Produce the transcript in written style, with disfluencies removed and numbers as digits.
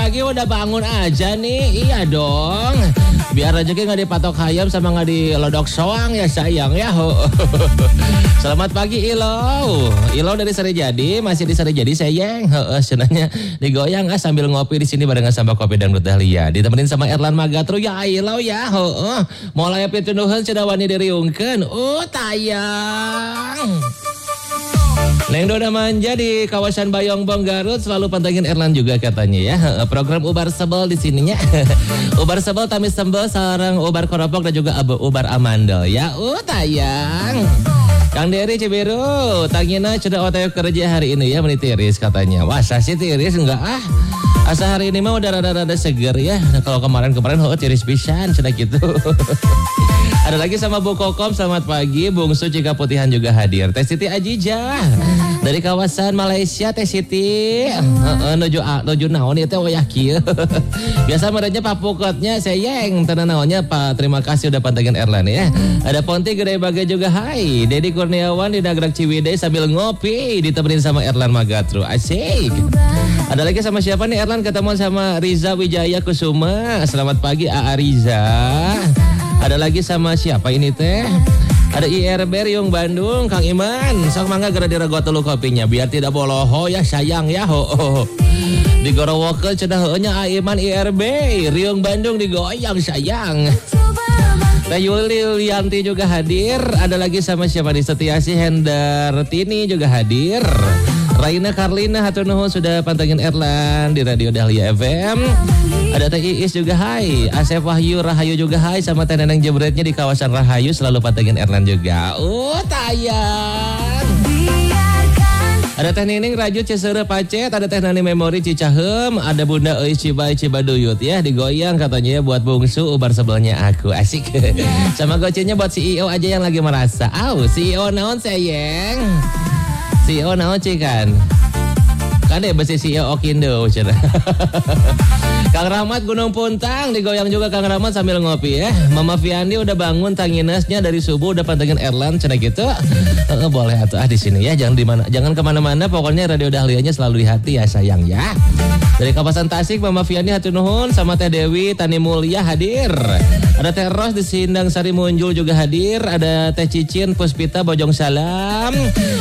pagi udah bangun aja nih. Iya dong. Biar rezeki nggak dipatok hayam sama nggak dilodok soang ya sayang ya. Selamat pagi Ilo. Ilo dari Sarijadi, masih di Sarijadi sayang. Senangnya digoyang sambil ngopi di sini barengan sama Kopi Dangdut Dahlia. Ditemenin sama Erlan Magatru ya Ilo ya. Mulai pitunuhun sudah wani diriungkeun. Tayang. Neng Dona manja di kawasan Bayongbong Garut selalu pantengin Erlan juga katanya ya. Program Ubar Sebel di sininya. Ubar Sebel tamis sembel sarang ubar koropok dan juga ubar amandel ya. Tayang. Kang Dery Cibiru, tangina cedak otw kerja hari ini ya menitiris katanya. Wah sih tiris enggak asa hari ini mah udah rada-rada seger ya. Nah, kalau kemarin-kemarin tiris pisan cedak gitu. Ada lagi sama Bu Kokom, selamat pagi. Bungsu Cika Putihan juga hadir. Teh Siti Ajijah dari kawasan Malaysia. Teh Siti nuju naon itu yakin. Biasa merenya papukotnya sayang. Tenan naonnya Pak. Terima kasih udah pantengin Erlan ya. Ada Ponti Gede Baga juga hai. Dedi Kurniawan di Nagrag Ciwidey sambil ngopi ditemenin sama Erlan Magatru. Asik. Ada lagi sama siapa nih Erlan? Ketemu sama Riza Wijaya Kusuma. Selamat pagi A.A. Riza. Ada lagi sama siapa ini teh? Ada IRB Riung Bandung, Kang Iman. Sok mangga gara diragot dulu kopinya biar tidak boloho ya sayang ya ho. Digorowokeun cenah heunya Iman IRB Riung Bandung digoyang sayang. Teh Yuli Lianti juga hadir. Ada lagi sama siapa di Setiasi Hendar Tini juga hadir. Raina Karlina hatur nuhun sudah pantengin Erlan di Radio Dahlia FM. Ada Teh Iis juga hai. Asep Wahyu Rahayu juga hai. Sama Teh Neneng Jebretnya di kawasan Rahayu selalu pantengin Erlan juga. Tayang. Ada Teh Nining Raju Cisere Pacet. Ada Teh Nani Memori Cicahem. Ada Bunda Eis Cibai Cibaduyut ya. Digoyang katanya ya buat bungsu ubar sebelnya aku. Asik. Sama gocenya buat CEO aja yang lagi merasa. CEO naon sayang. CEO naon cikan. Kan deh besi CEO Okindo cina. Kang Rahmat Gunung Puntang digoyang juga Kang Rahmat sambil ngopi ya. Mama Fiandi udah bangun tanginasnya dari subuh udah pantengin Erlan cina gitu. Boleh atuh di sini ya, jangan kemana-mana, pokoknya Radio Dahlianya selalu di hati ya sayang ya. Dari kawasan Tasik Mama Fiandi hatur nuhun sama Teh Dewi Tani Mulia hadir. Ada Teh Ros di Sindang Sari Munjul juga hadir. Ada Teh Cicin Puspita Bojong Salam.